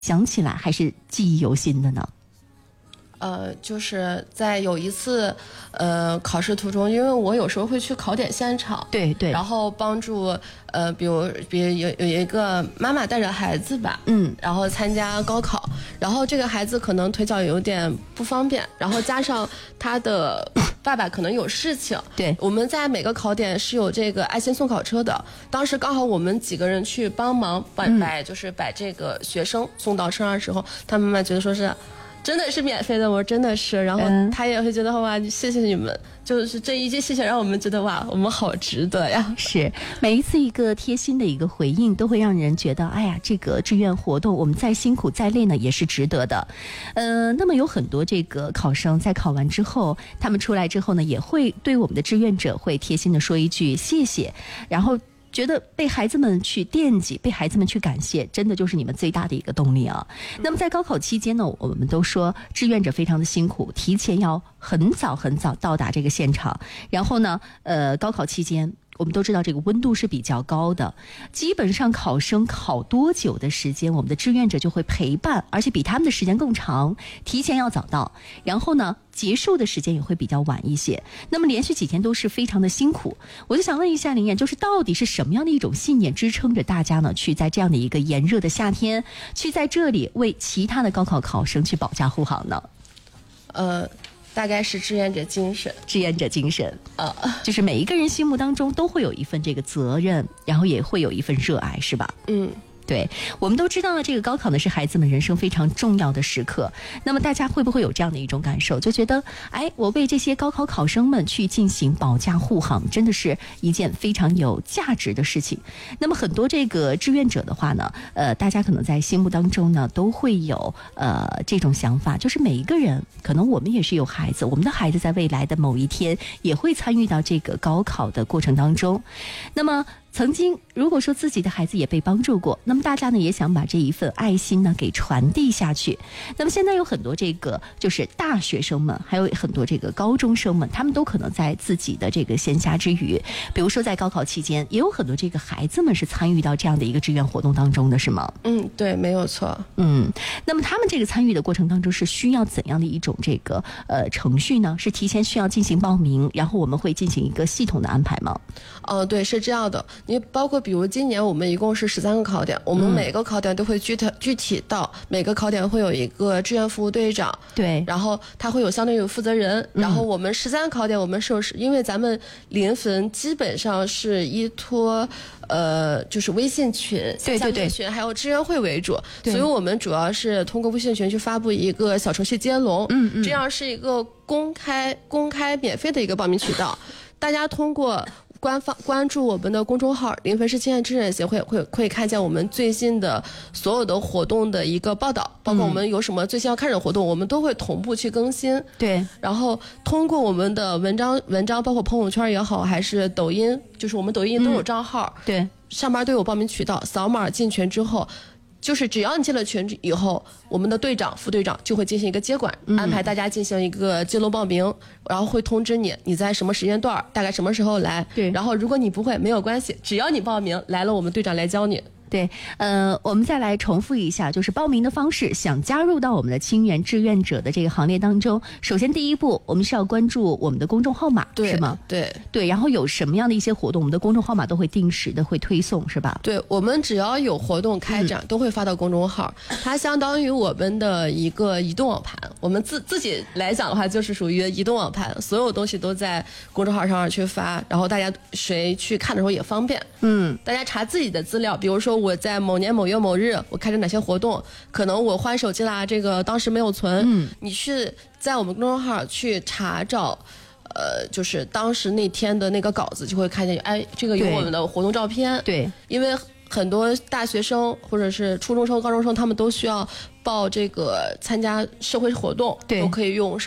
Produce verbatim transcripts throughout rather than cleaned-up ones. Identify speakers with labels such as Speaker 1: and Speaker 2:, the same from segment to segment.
Speaker 1: 想起来还是记忆犹新的呢？
Speaker 2: 呃，就是在有一次，呃，考试途中，因为我有时候会去考点现场，
Speaker 1: 对对，
Speaker 2: 然后帮助，呃，比如，比如有有一个妈妈带着孩子吧，
Speaker 1: 嗯，
Speaker 2: 然后参加高考，然后这个孩子可能腿脚有点不方便，然后加上他的爸爸可能有事情，
Speaker 1: 对，
Speaker 2: 我们在每个考点是有这个爱心送考车的，当时刚好我们几个人去帮忙把把、嗯、就是把这个学生送到车上的时候，他妈妈觉得说是。真的是免费的，我说真的是，然后他也会觉得哇，谢谢你们，就是这一句谢谢让我们觉得哇，我们好值得呀。
Speaker 1: 是，每一次一个贴心的一个回应，都会让人觉得，哎呀，这个志愿活动我们再辛苦再累呢，也是值得的。呃，那么有很多这个考生在考完之后，他们出来之后呢，也会对我们的志愿者会贴心的说一句谢谢，然后。觉得被孩子们去惦记，被孩子们去感谢，真的就是你们最大的一个动力啊。那么在高考期间呢，我们都说志愿者非常的辛苦，提前要很早很早到达这个现场，然后呢，呃，高考期间。我们都知道这个温度是比较高的，基本上考生考多久的时间，我们的志愿者就会陪伴，而且比他们的时间更长，提前要早到，然后呢结束的时间也会比较晚一些。那么连续几天都是非常的辛苦，我就想问一下林燕，就是到底是什么样的一种信念支撑着大家呢，去在这样的一个炎热的夏天，去在这里为其他的高考考生去保驾护航呢？
Speaker 2: 呃。大概是志愿者精神，
Speaker 1: 志愿者精神，呃，就是每一个人心目当中都会有一份这个责任，然后也会有一份热爱，是吧？
Speaker 2: 嗯。
Speaker 1: 对，我们都知道这个高考呢是孩子们人生非常重要的时刻。那么大家会不会有这样的一种感受，就觉得，哎，我为这些高考考生们去进行保驾护航，真的是一件非常有价值的事情。那么很多这个志愿者的话呢，呃，大家可能在心目当中呢都会有呃这种想法，就是每一个人，可能我们也是有孩子，我们的孩子在未来的某一天也会参与到这个高考的过程当中。那么曾经如果说自己的孩子也被帮助过，那么大家呢也想把这一份爱心呢给传递下去。那么现在有很多这个就是大学生们，还有很多这个高中生们，他们都可能在自己的这个闲暇之余，比如说在高考期间，也有很多这个孩子们是参与到这样的一个志愿活动当中的，是吗？
Speaker 2: 嗯，对，没有错。
Speaker 1: 嗯，那么他们这个参与的过程当中是需要怎样的一种这个呃程序呢？是提前需要进行报名，然后我们会进行一个系统的安排吗？
Speaker 2: 哦、呃，对，是这样的。你包括比如今年我们一共是十三个考点，我们每个考点都会具体具体到每个考点会有一个志愿服务队长，
Speaker 1: 对，
Speaker 2: 然后他会有相对有负责人，然后我们十三个考点我们是有，因为咱们临汾基本上是依托呃就是微信群、
Speaker 1: 对对对
Speaker 2: 群还有志愿会为主，所以我们主要是通过微信群去发布一个小程序接龙，
Speaker 1: 嗯嗯，
Speaker 2: 这样是一个公开公开免费的一个报名渠道，大家通过。官方关注我们的公众号临汾市青年志愿协会，会会看见我们最新的所有的活动的一个报道，包括我们有什么最新要开展活动，嗯、我们都会同步去更新。
Speaker 1: 对，
Speaker 2: 然后通过我们的文章文章，包括朋友圈也好，还是抖音，就是我们抖音都有账号，
Speaker 1: 嗯、对，
Speaker 2: 上面都有报名渠道，扫码进群之后。就是只要你进了群以后，我们的队长、副队长就会进行一个接管，
Speaker 1: 嗯、
Speaker 2: 安排大家进行一个接龙报名，然后会通知你你在什么时间段，大概什么时候来。
Speaker 1: 对，
Speaker 2: 然后如果你不会没有关系，只要你报名来了，我们队长来教你。
Speaker 1: 对，呃，我们再来重复一下，就是报名的方式。想加入到我们的青年志愿者的这个行列当中，首先第一步，我们是要关注我们的公众号码，是吗？
Speaker 2: 对
Speaker 1: 对，然后有什么样的一些活动，我们的公众号码都会定时的会推送，是吧？
Speaker 2: 对，我们只要有活动开展，嗯、都会发到公众号，它相当于我们的一个移动网盘。我们自自己来讲的话，就是属于移动网盘，所有东西都在公众号上去发，然后大家谁去看的时候也方便。
Speaker 1: 嗯，
Speaker 2: 大家查自己的资料，比如说我在某年某月某日我开展哪些活动，可能我换手机啦，这个当时没有存，
Speaker 1: 嗯，
Speaker 2: 你去在我们公众号去查找。呃，就是当时那天的那个稿子，就会看见，哎，这个有我们的活动照片。
Speaker 1: 对，
Speaker 2: 因为很多大学生或者是初中生、高中生，他们都需要报这个参加社会活动，
Speaker 1: 对，
Speaker 2: 都可以用上。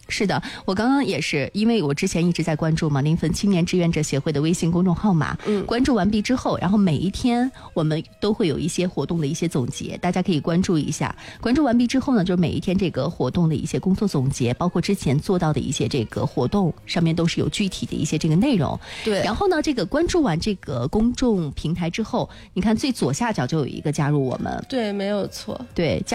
Speaker 1: 是的，我刚刚也是，因为我之前一直在关注嘛，临汾青年志愿者协会的微信公众号嘛，
Speaker 2: 嗯，
Speaker 1: 关注完毕之后，然后每一天我们都会有一些活动的一些总结，大家可以关注一下。关注完毕之后呢，就是每一天这个活动的一些工作总结，包括之前做到的一些这个活动，上面都是有具体的一些这个内容。
Speaker 2: 对，
Speaker 1: 然后呢，这个关注完这个公众平台之后，你看最左下角就有一个加入我们，
Speaker 2: 对，没有错，
Speaker 1: 对。